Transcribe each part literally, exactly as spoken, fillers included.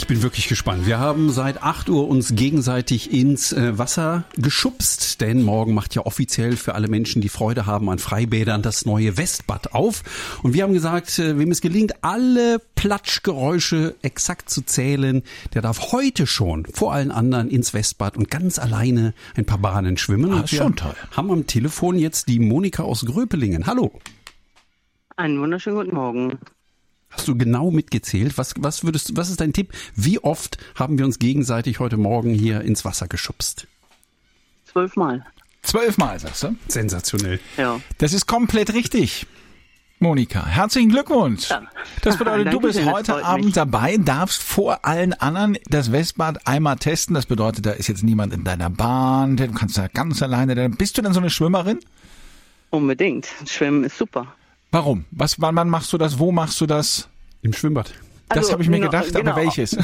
Ich bin wirklich gespannt. Wir haben seit acht Uhr uns gegenseitig ins äh, Wasser geschubst, denn morgen macht ja offiziell für alle Menschen, die Freude haben an Freibädern, das neue Westbad auf. Und wir haben gesagt, äh, wem es gelingt, alle Platschgeräusche exakt zu zählen, der darf heute schon vor allen anderen ins Westbad und ganz alleine ein paar Bahnen schwimmen. Ah, und wir schon toll. Haben am Telefon jetzt die Monika aus Gröpelingen. Hallo. Einen wunderschönen guten Morgen. Hast du genau mitgezählt? Was, was würdest du, was ist dein Tipp? Wie oft haben wir uns gegenseitig heute Morgen hier ins Wasser geschubst? Zwölfmal. Zwölfmal, sagst du? Sensationell. Ja. Das ist komplett richtig, Monika. Herzlichen Glückwunsch. Ja. Das bedeutet, du bist Dankeschön, das heute freut Abend mich. dabei, darfst vor allen anderen das Westbad einmal testen. Das bedeutet, da ist jetzt niemand in deiner Bahn, du kannst da ganz alleine. Bist du denn so eine Schwimmerin? Unbedingt. Schwimmen ist super. Warum? Was, wann, wann machst du das? Wo machst du das? Im Schwimmbad. Das Also, habe ich mir no, gedacht, genau. aber welches?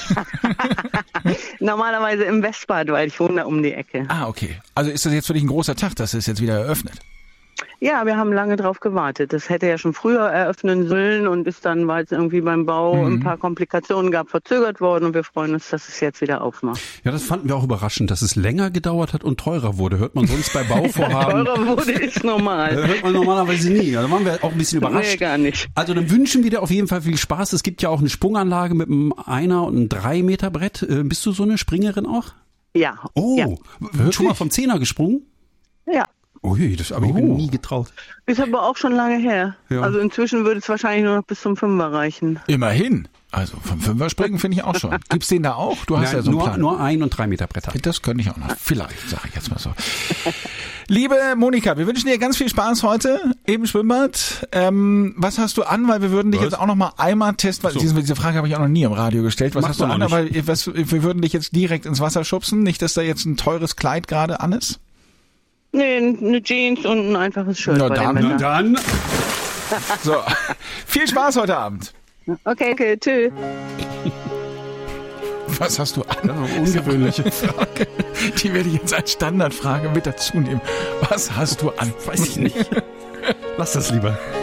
Normalerweise im Westbad, weil ich wohne da um die Ecke. Ah, okay. Also ist das jetzt für dich ein großer Tag, dass es jetzt wieder eröffnet? Ja, wir haben lange drauf gewartet. Das hätte ja schon früher eröffnen sollen und ist dann, weil es irgendwie beim Bau Mhm. ein paar Komplikationen gab, verzögert worden und wir freuen uns, dass es jetzt wieder aufmacht. Ja, das fanden wir auch überraschend, dass es länger gedauert hat und teurer wurde. Hört man sonst bei Bauvorhaben. Teurer wurde ist normal. äh, Hört man normalerweise nie. Da waren wir auch ein bisschen überrascht. Nee, gar nicht. Also dann wünschen wir dir auf jeden Fall viel Spaß. Es gibt ja auch eine Sprunganlage mit einem Einer- und einem drei Meter Brett. Äh, bist du so eine Springerin auch? Ja. Oh, Ja. w- schon mal vom Zehner gesprungen? Ja. Ui, das habe ich mir Oh. nie getraut. Ist aber auch schon lange her. Ja. Also inzwischen würde es wahrscheinlich nur noch bis zum Fünfer reichen. Immerhin. Also vom Fünfer springen finde ich auch schon. Gibt's den da auch? Du hast Nein, ja so einen nur, Plan. nur ein- und drei Meter Bretter. Das könnte ich auch noch. Vielleicht, sage ich jetzt mal so. Liebe Monika, wir wünschen dir ganz viel Spaß heute im Schwimmbad. Ähm, was hast du an? Weil wir würden dich Was? jetzt auch noch mal einmal testen. Weil So. diese, diese Frage habe ich auch noch nie im Radio gestellt. Was Macht hast du man an? auch nicht. Weil was, wir würden dich jetzt direkt ins Wasser schubsen. Nicht, dass da jetzt ein teures Kleid gerade an ist. Nee, eine Jeans und ein einfaches Shirt Na bei dem dann. Wetter. Dann. So, viel Spaß heute Abend. Okay, okay, tschüss. Was hast du an? Ja, ungewöhnliche Frage. Die werde ich jetzt als Standardfrage mit dazu nehmen. Was hast du an? Weiß ich nicht. Lass das lieber.